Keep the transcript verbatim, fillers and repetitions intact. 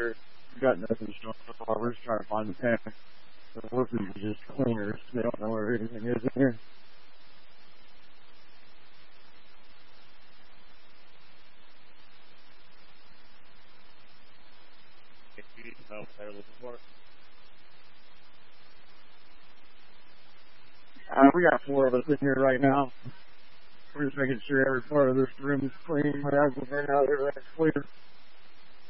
We've got nothing showing so far. We're just trying to find the tank. The workers are just cleaners. They don't know where anything is in here. If you need some help, they're looking for it. Uh, we got four of us in here right now. We're just making sure every part of this room is clean. My eyes will burn out, everything's clear.